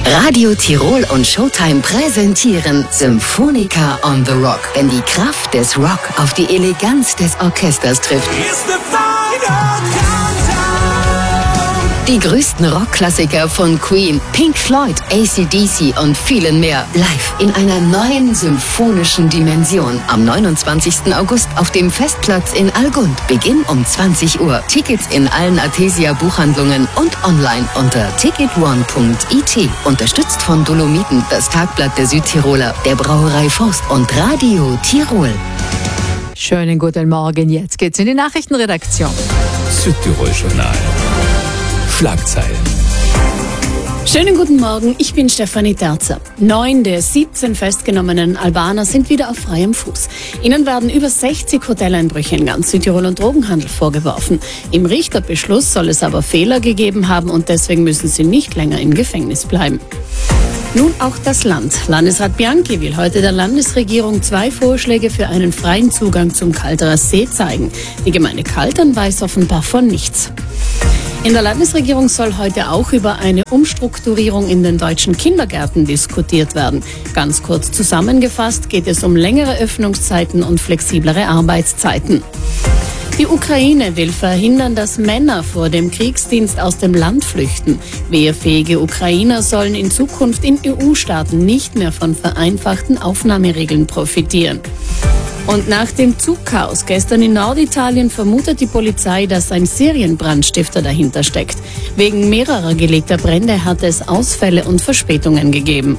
Radio Tirol und Showtime präsentieren Symphonica on the Rock, wenn die Kraft des Rock auf die Eleganz des Orchesters trifft. Die größten Rockklassiker von Queen, Pink Floyd, AC/DC und vielen mehr live in einer neuen symphonischen Dimension. Am 29. August auf dem Festplatz in Algund. Beginn um 20 Uhr. Tickets in allen Athesia Buchhandlungen und online unter ticketone.it. Unterstützt von Dolomiten, das Tagblatt der Südtiroler, der Brauerei Faust und Radio Tirol. Schönen guten Morgen, jetzt geht's in die Nachrichtenredaktion. Südtirol-Journal. Schlagzeilen. Schönen guten Morgen, ich bin Stefanie Terzer. 9 der 17 festgenommenen Albaner sind wieder auf freiem Fuß. Ihnen werden über 60 Hoteleinbrüche in ganz Südtirol und Drogenhandel vorgeworfen. Im Richterbeschluss soll es aber Fehler gegeben haben und deswegen müssen sie nicht länger im Gefängnis bleiben. Nun auch das Land. Landesrat Bianchi will heute der Landesregierung 2 Vorschläge für einen freien Zugang zum Kalterer See zeigen. Die Gemeinde Kaltern weiß offenbar von nichts. In der Landesregierung soll heute auch über eine Umstrukturierung in den deutschen Kindergärten diskutiert werden. Ganz kurz zusammengefasst geht es um längere Öffnungszeiten und flexiblere Arbeitszeiten. Die Ukraine will verhindern, dass Männer vor dem Kriegsdienst aus dem Land flüchten. Wehrfähige Ukrainer sollen in Zukunft in EU-Staaten nicht mehr von vereinfachten Aufnahmeregeln profitieren. Und nach dem Zugchaos gestern in Norditalien vermutet die Polizei, dass ein Serienbrandstifter dahinter steckt. Wegen mehrerer gelegter Brände hat es Ausfälle und Verspätungen gegeben.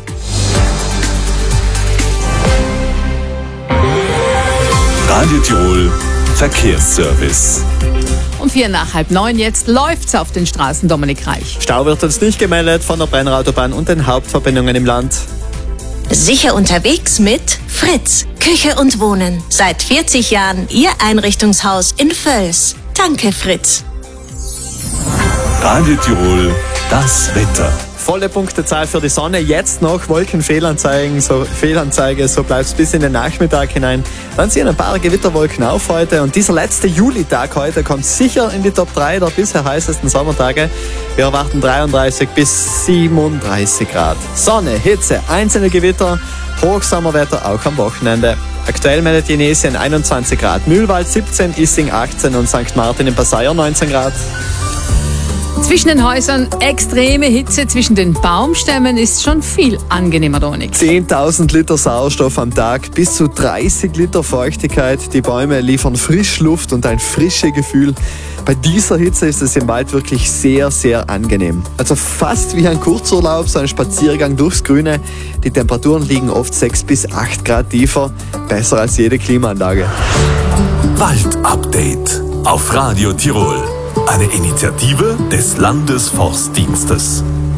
Radio Tirol Verkehrsservice. Um 8:45 jetzt läuft's auf den Straßen, Dominik Reich. Stau wird uns nicht gemeldet von der Brennerautobahn und den Hauptverbindungen im Land. Sicher unterwegs mit Fritz, Küche und Wohnen. Seit 40 Jahren Ihr Einrichtungshaus in Völs. Danke, Fritz. Radio Tirol, das Wetter. Volle Punktezahl für die Sonne, jetzt noch Wolkenfehlanzeige, so bleibt es bis in den Nachmittag hinein. Dann ziehen ein paar Gewitterwolken auf heute und dieser letzte Julitag heute kommt sicher in die Top 3 der bisher heißesten Sommertage. Wir erwarten 33 bis 37 Grad. Sonne, Hitze, einzelne Gewitter, Hochsommerwetter auch am Wochenende. Aktuell meldet Jenesien 21 Grad, Mühlwald 17, Issing 18 und St. Martin im Passaier 19 Grad. Zwischen den Häusern extreme Hitze, zwischen den Baumstämmen ist schon viel angenehmer, Dominik. 10.000 Liter Sauerstoff am Tag, bis zu 30 Liter Feuchtigkeit. Die Bäume liefern Frischluft und ein frisches Gefühl. Bei dieser Hitze ist es im Wald wirklich sehr, sehr angenehm. Also fast wie ein Kurzurlaub, so ein Spaziergang durchs Grüne. Die Temperaturen liegen oft 6 bis 8 Grad tiefer. Besser als jede Klimaanlage. Waldupdate auf Radio Tirol. Eine Initiative des Landesforstdienstes.